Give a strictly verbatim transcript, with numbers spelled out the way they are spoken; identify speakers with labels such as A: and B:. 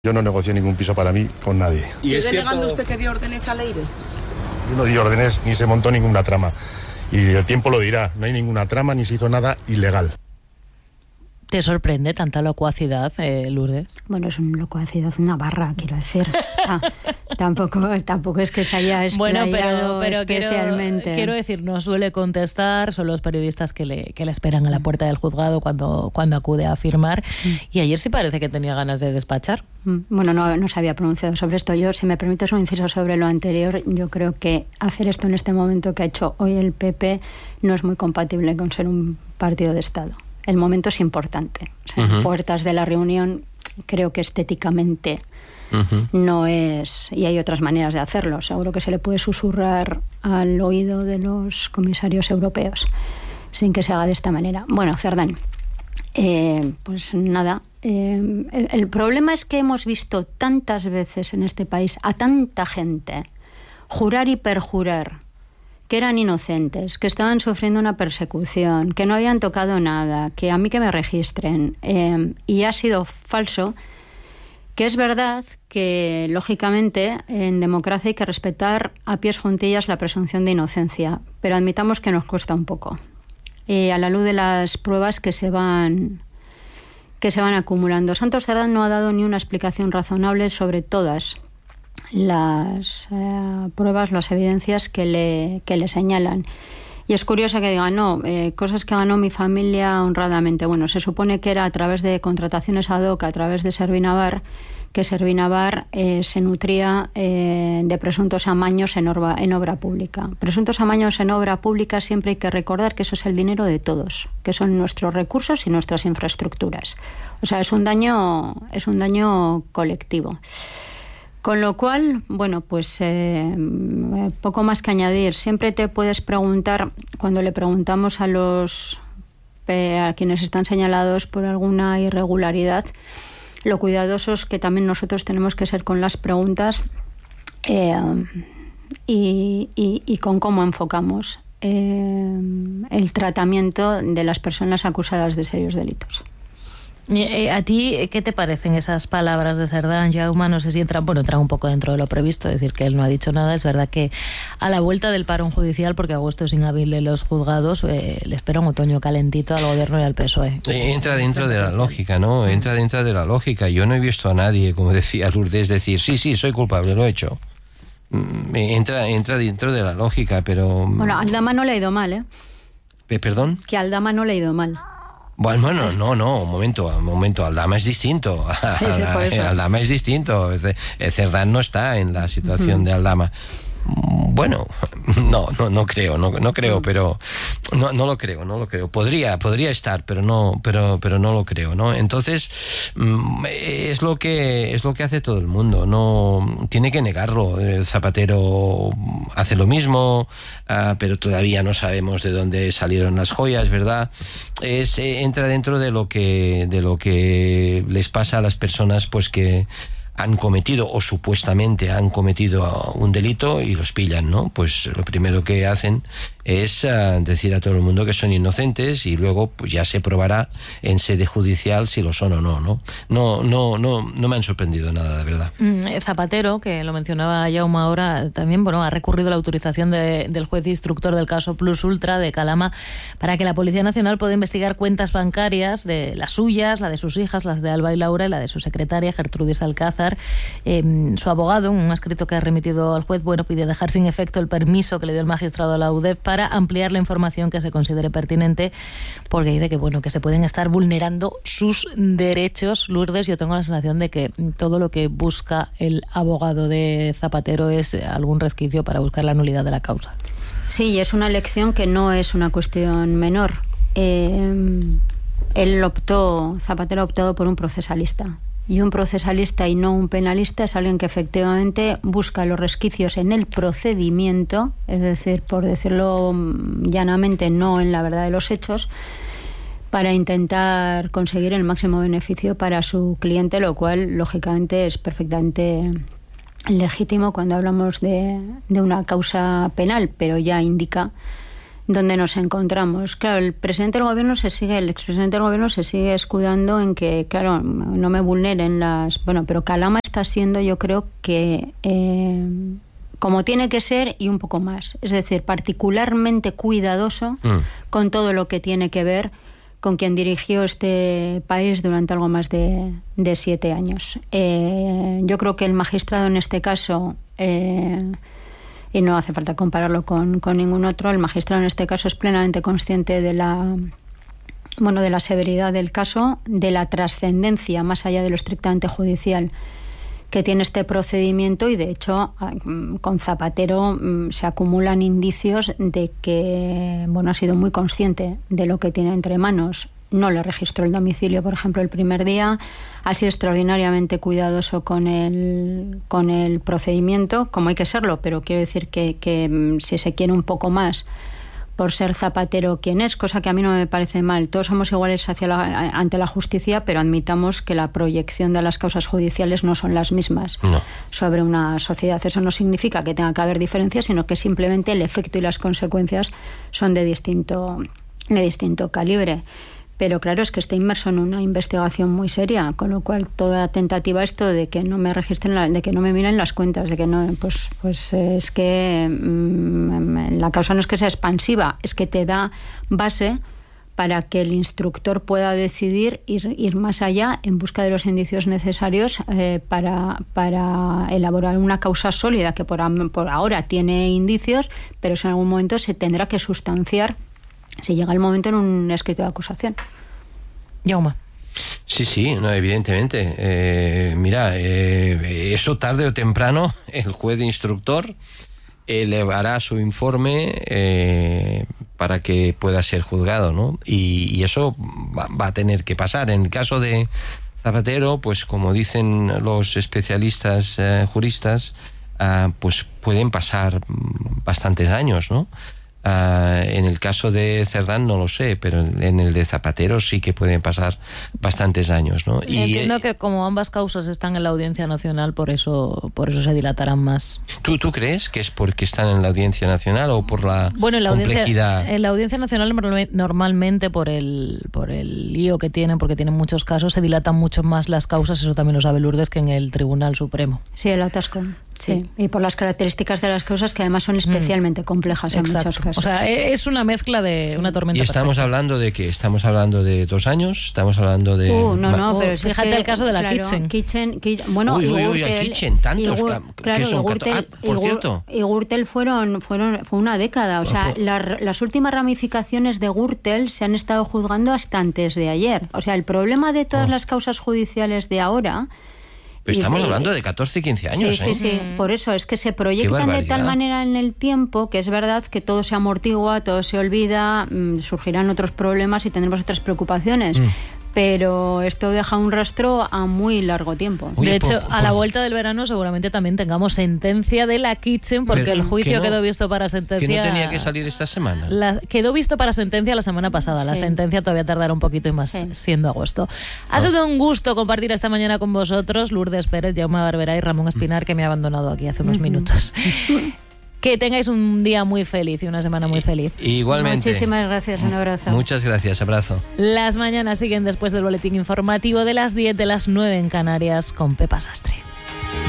A: Yo no negocio ningún piso para mí con nadie.
B: ¿Y es negando usted que dio órdenes al aire?
A: Yo no di órdenes ni se montó ninguna trama. Y el tiempo lo dirá. No hay ninguna trama ni se hizo nada ilegal.
C: ¿Te sorprende tanta locuacidad, eh, Lourdes?
D: Bueno, es una locuacidad, una barra, quiero decir. Ah, tampoco, tampoco es que se haya explayado
C: bueno, pero, pero
D: especialmente.
C: Quiero, quiero decir, no suele contestar, son los periodistas que le, que le esperan a la puerta del juzgado cuando, cuando acude a firmar. Mm. Y ayer sí parece que tenía ganas de despachar.
D: Mm. Bueno, no, no se había pronunciado sobre esto. Yo, si me permites un inciso sobre lo anterior, yo creo que hacer esto en este momento que ha hecho hoy el P P no es muy compatible con ser un partido de Estado. El momento es importante. O sea, uh-huh. En puertas de la reunión creo que estéticamente uh-huh. no es... Y hay otras maneras de hacerlo. Seguro que se le puede susurrar al oído de los comisarios europeos sin que se haga de esta manera. Bueno, Cerdán, eh, pues nada. Eh, el, el problema es que hemos visto tantas veces en este país a tanta gente jurar y perjurar que eran inocentes, que estaban sufriendo una persecución, que no habían tocado nada, que a mí que me registren, eh, y ha sido falso, que es verdad que, lógicamente, en democracia hay que respetar a pies juntillas la presunción de inocencia, pero admitamos que nos cuesta un poco. Y a la luz de las pruebas que se van, que se van acumulando. Santos Cerdán no ha dado ni una explicación razonable sobre todas las eh, pruebas, las evidencias que le, que le señalan. Y es curioso que digan, no, eh, cosas que ganó mi familia honradamente. Bueno, se supone que era a través de contrataciones ad hoc, a través de Servinavar, que Servinavar eh, se nutría eh, de presuntos amaños en obra, en obra pública. Presuntos amaños en obra pública, siempre hay que recordar que eso es el dinero de todos, que son nuestros recursos y nuestras infraestructuras. O sea, es un daño, es un daño colectivo. Con lo cual, bueno, pues eh, poco más que añadir. Siempre te puedes preguntar, cuando le preguntamos a los a quienes están señalados por alguna irregularidad, lo cuidadosos que también nosotros tenemos que ser con las preguntas eh, y, y, y con cómo enfocamos eh, el tratamiento de las personas acusadas de serios delitos.
C: ¿A ti qué te parecen esas palabras de Cerdán, Jaume? No sé si entran, bueno, entran un poco dentro de lo previsto, es decir, que él no ha dicho nada. Es verdad que a la vuelta del parón judicial, porque agosto es inhábil de los juzgados, eh, le espera un otoño calentito al gobierno y al P S O E.
E: Entra dentro de la lógica, ¿no? Entra dentro de la lógica. Yo no he visto a nadie, como decía Lourdes, decir, sí, sí, soy culpable, lo he hecho. Entra, entra dentro de la lógica, pero...
D: Bueno, a Aldama no le ha ido mal, ¿eh?
E: ¿Perdón?
D: Que a Aldama no le ha ido mal.
E: Bueno, bueno, no, no, un momento, un momento, Aldama es distinto.
D: Sí, sí, por eso.
E: Aldama es distinto. Cerdán no está en la situación uh-huh. de Aldama. Bueno, no, no, no creo, no, no creo, pero no, no lo creo, no lo creo. Podría, podría estar, pero no, pero, pero no lo creo, ¿no? Entonces es lo que es lo que hace todo el mundo, no tiene que negarlo. El Zapatero hace lo mismo, uh, pero todavía no sabemos de dónde salieron las joyas, ¿verdad? Es eh, entra dentro de lo que de lo que les pasa a las personas, pues que han cometido o supuestamente han cometido un delito y los pillan, ¿no? Pues lo primero que hacen es uh, decir a todo el mundo que son inocentes y luego pues ya se probará en sede judicial si lo son o no, ¿no? No, no, no, no me han sorprendido nada, de verdad.
C: Zapatero, que lo mencionaba Jaume ahora, también, bueno, ha recurrido la autorización de, del juez instructor del caso Plus Ultra de Calama para que la Policía Nacional pueda investigar cuentas bancarias, de las suyas, la de sus hijas, las de Alba y Laura y la de su secretaria Gertrudis Alcázar. Eh, su abogado, un escrito que ha remitido al juez, bueno, pide dejar sin efecto el permiso que le dio el magistrado a la U D E F para ampliar la información que se considere pertinente, porque dice que bueno que se pueden estar vulnerando sus derechos. Lourdes, yo tengo la sensación de que todo lo que busca el abogado de Zapatero es algún resquicio para buscar la nulidad de la causa.
D: Sí, y es una elección que no es una cuestión menor. Eh, él optó, Zapatero ha optado por un procesalista. Y un procesalista y no un penalista es alguien que efectivamente busca los resquicios en el procedimiento, es decir, por decirlo llanamente, no en la verdad de los hechos, para intentar conseguir el máximo beneficio para su cliente, lo cual, lógicamente, es perfectamente legítimo cuando hablamos de, de una causa penal, pero ya indica donde nos encontramos. Claro, el presidente del gobierno se sigue, el expresidente del gobierno se sigue escudando en que, claro, no me vulneren las... Bueno, pero Calama está siendo, yo creo que... Eh, como tiene que ser y un poco más. Es decir, particularmente cuidadoso mm. con todo lo que tiene que ver con quien dirigió este país durante algo más de, de siete años. Eh, yo creo que el magistrado en este caso, eh, y no hace falta compararlo con, con ningún otro, el magistrado en este caso es plenamente consciente de la, bueno, de la severidad del caso, de la trascendencia más allá de lo estrictamente judicial que tiene este procedimiento, y de hecho con Zapatero se acumulan indicios de que, bueno, ha sido muy consciente de lo que tiene entre manos. No le registró el domicilio, por ejemplo, el primer día. Ha sido extraordinariamente cuidadoso con el, con el procedimiento, como hay que serlo, pero quiero decir que, que si se quiere un poco más por ser Zapatero quien es, cosa que a mí no me parece mal. Todos somos iguales hacia la, ante la justicia, pero admitamos que la proyección de las causas judiciales no son las mismas no. sobre una sociedad. Eso no significa que tenga que haber diferencias, sino que simplemente el efecto y las consecuencias son de distinto, de distinto calibre. Pero claro, es que está inmerso en una investigación muy seria, con lo cual toda tentativa esto de que no me registren, la, de que no me miren las cuentas, de que no, pues, pues es que mmm, la causa no es que sea expansiva, es que te da base para que el instructor pueda decidir ir, ir más allá en busca de los indicios necesarios eh, para, para elaborar una causa sólida que por, por ahora tiene indicios, pero si en algún momento se tendrá que sustanciar si llega el momento en un escrito de acusación.
C: Yauma.
E: Sí, sí, no, evidentemente. Eh, mira, eh, eso tarde o temprano el juez instructor elevará su informe eh, para que pueda ser juzgado, ¿no? Y, y eso va, va a tener que pasar. En el caso de Zapatero, pues como dicen los especialistas eh, juristas, eh, pues pueden pasar bastantes años, ¿no? Uh, en el caso de Cerdán no lo sé, pero en el de Zapatero sí que pueden pasar bastantes años, ¿no?
C: Y entiendo que como ambas causas están en la Audiencia Nacional, por eso por eso se dilatarán más.
E: ¿Tú, tú crees que es porque están en la Audiencia Nacional o por la
C: bueno, en la
E: complejidad?
C: Audiencia, en la Audiencia Nacional normalmente por el por el lío que tienen, porque tienen muchos casos, se dilatan mucho más las causas, eso también lo sabe Lourdes, que en el Tribunal Supremo.
D: Sí, el atasco. Sí, y por las características de las causas que además son especialmente mm. complejas en
C: Exacto.
D: muchos casos.
C: O sea, es una mezcla de una tormenta.
E: Y estamos
C: perfecta.
E: hablando de que estamos hablando de dos años, estamos hablando de.
D: Uh, no, no, pero si
C: fíjate
D: es que,
C: el caso de la
D: claro,
C: Kitchen.
D: Kitchen, Kitchen bueno,
E: uy,
D: y
E: uy,
D: Gürtel,
E: uy, Kitchen, tantos,
D: y Gur,
E: que
D: claro,
E: son
D: y Gürtel,
E: ah, por
D: y
E: cierto.
D: Y Gürtel fueron, fueron, fue una década. O sea, la, las últimas ramificaciones de Gürtel se han estado juzgando hasta antes de ayer. O sea, el problema de todas oh. las causas judiciales de ahora.
E: Pero estamos
D: y,
E: hablando de catorce, quince años,
D: sí,
E: ¿eh?
D: sí, sí. Mm. Por eso es que se proyectan de tal manera en el tiempo que es verdad que todo se amortigua, todo se olvida, mmm, surgirán otros problemas y tendremos otras preocupaciones. Mm. Pero esto deja un rastro a muy largo tiempo.
C: Oye, de hecho, por, por, a la vuelta del verano seguramente también tengamos sentencia de la Kitchen, porque pero, el juicio no, quedó visto para sentencia...
E: ¿Que no tenía que salir esta semana?
C: La, quedó visto para sentencia la semana pasada. Sí. La sentencia todavía tardará un poquito y más sí. siendo agosto. Ha oh. sido un gusto compartir esta mañana con vosotros, Lourdes Pérez, Jaume Barberá y Ramón Espinar, que me ha abandonado aquí hace unos uh-huh. minutos. Que tengáis un día muy feliz y una semana muy feliz.
E: Igualmente.
D: Muchísimas gracias, un abrazo.
E: Muchas gracias, abrazo.
C: Las mañanas siguen después del boletín informativo de las diez, de las nueve en Canarias, con Pepa Sastre.